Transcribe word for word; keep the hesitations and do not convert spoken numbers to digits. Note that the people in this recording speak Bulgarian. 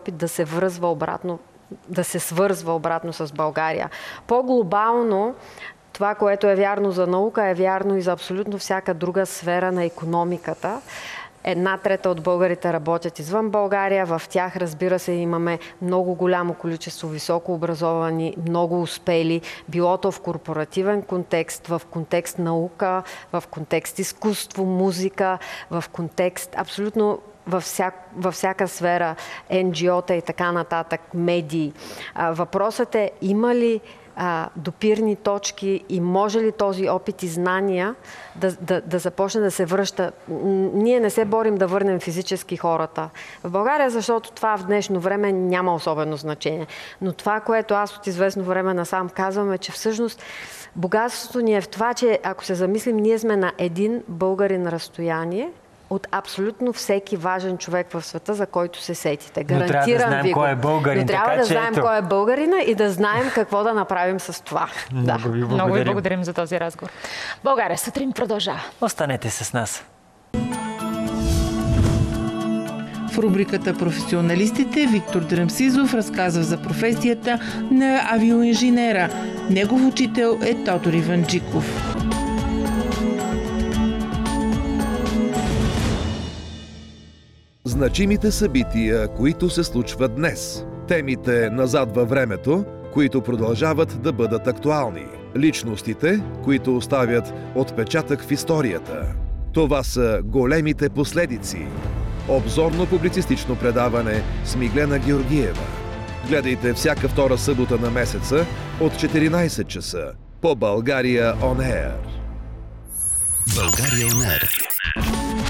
да се връзва обратно, да се свързва обратно с България. По-глобално, това, което е вярно за наука, е вярно и за абсолютно всяка друга сфера на икономиката. Една трета от българите работят извън България. В тях, разбира се, имаме много голямо количество високо образовани, много успели, било то в корпоративен контекст, в контекст наука, в контекст изкуство, музика, в контекст абсолютно във, вся, във всяка сфера, ен джи о-та и така нататък, медии. Въпросът е, има ли а, допирни точки и може ли този опит и знания да, да, да започне да се връща? Ние не се борим да върнем физически хората в България, защото това в днешно време няма особено значение. Но това, което аз от известно време насам казвам, е, че всъщност богатството ни е в това, че ако се замислим, ние сме на един българин разстояние от абсолютно всеки важен човек в света, за който се сетите. Гарантирам Но трябва да знаем ви кой е българин. Но трябва така, да че знаем ето. кой е българина и да знаем какво да направим с това. Много да. ви благодарим. Много ви благодарим за този разговор. България сутрин продължава. Останете с нас. В рубриката «Професионалистите» Виктор Драмсизов разказва за професията на авиоинженера. Негов учител е Тодор Иванджиков. Значимите събития, които се случват днес. Темите назад във времето, които продължават да бъдат актуални. Личностите, които оставят отпечатък в историята. Това са големите последици. Обзорно-публицистично предаване с Миглена Георгиева. Гледайте всяка втора събота на месеца от четиринайсет часа по България On Air. България On Air.